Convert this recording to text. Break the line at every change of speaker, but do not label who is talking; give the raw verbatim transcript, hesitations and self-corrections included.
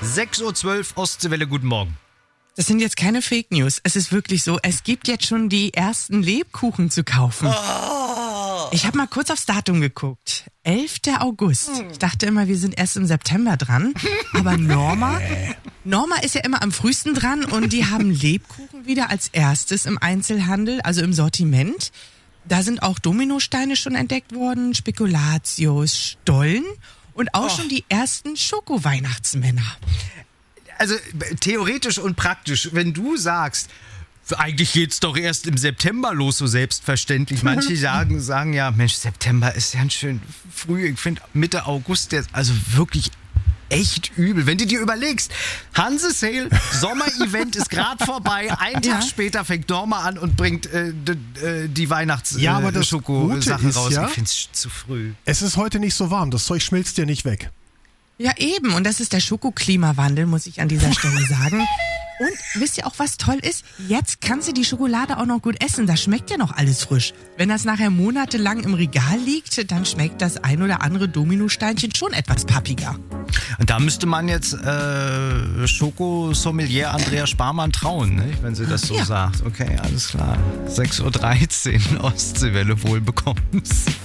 sechs Uhr zwölf, Ostseewelle, guten Morgen.
Das sind jetzt keine Fake News. Es ist wirklich so, es gibt jetzt schon die ersten Lebkuchen zu kaufen.
Oh.
Ich habe mal kurz aufs Datum geguckt. elfter August. Ich dachte immer, wir sind erst im September dran. Aber Norma, Norma ist ja immer am frühesten dran und die haben Lebkuchen wieder als erstes im Einzelhandel, also im Sortiment. Da sind auch Dominosteine schon entdeckt worden, Spekulatius, Stollen und auch
Oh.
schon die ersten Schoko-Weihnachtsmänner.
Also theoretisch und praktisch, wenn du sagst, eigentlich geht's doch erst im September los, so selbstverständlich. Manche sagen, sagen ja, Mensch, September ist ja schön früh. Ich finde Mitte August, der, also wirklich echt übel. Wenn du dir überlegst, Hanse Sale, Sommer-Event ist gerade vorbei. Einen
Ja.
Tag später fängt Norma an und bringt äh, d, äh, die
Ja, aber das Gute
Weihnachts-Schoko-Sachen
ist
raus.
ja-
Ich finde es zu früh.
Es ist heute nicht so warm, das Zeug schmilzt dir nicht weg.
Ja, eben. Und das ist der Schokoklimawandel, muss ich an dieser Stelle sagen. Und wisst ihr auch, was toll ist? Jetzt kannst du die Schokolade auch noch gut essen. Das schmeckt ja noch alles frisch. Wenn das nachher monatelang im Regal liegt, dann schmeckt das ein oder andere Dominosteinchen schon etwas pappiger.
Und da müsste man jetzt äh, Schoko-Sommelier Andrea Sparmann trauen, ne? Wenn sie das so
Ja.
sagt. Okay, alles klar. sechs Uhr dreizehn, Ostseewelle wohl bekommens.